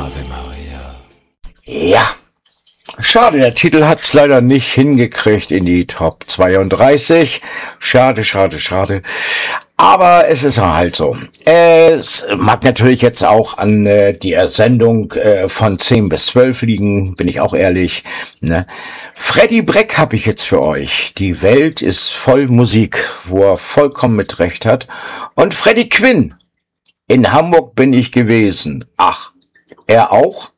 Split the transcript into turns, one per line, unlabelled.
Ja, schade, der Titel hat's leider nicht hingekriegt in die Top 32. Schade, schade, schade. Aber es ist halt so. Es mag natürlich jetzt auch an die Sendung von 10 bis 12 liegen, bin ich auch ehrlich. Ne? Freddie Breck habe ich jetzt für euch. Die Welt ist voll Musik, wo er vollkommen mit Recht hat. Und Freddie Quinn. In Hamburg bin ich gewesen. Ach, er auch?